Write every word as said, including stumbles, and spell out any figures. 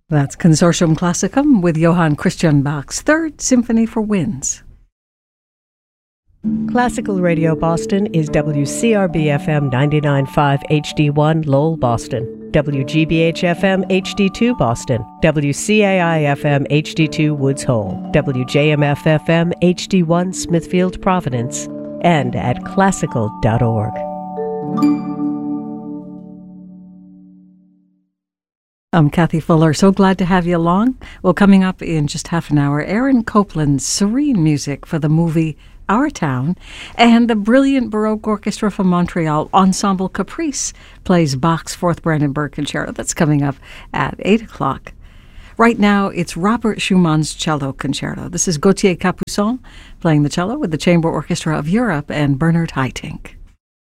That's Consortium Classicum with Johann Christian Bach's Third Symphony for Winds. Classical Radio Boston is W C R B F M ninety-nine point five H D one Lowell, Boston, W G B H F M H D two Boston, W C A I F M H D two Woods Hole, W J M F F M H D one Smithfield, Providence, and at classical dot org. I'm Kathy Fuller. So glad to have you along. Well, coming up in just half an hour, Aaron Copland's serene music for the movie Our Town, and the brilliant Baroque Orchestra from Montreal, Ensemble Caprice, plays Bach's Fourth Brandenburg Concerto. That's coming up at eight o'clock. Right now, it's Robert Schumann's Cello Concerto. This is Gauthier Capuçon playing the cello with the Chamber Orchestra of Europe and Bernard Haitink.